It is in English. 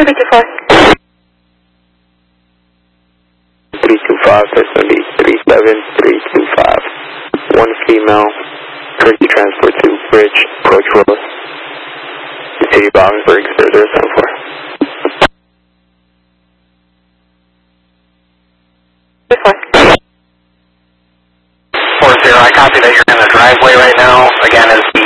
325. 325, that's going to be 37325. One female, emergency transport to Bridge, approach road. City Boggsburg, 0074. 40, I copy that you're in the driveway right now. Again, is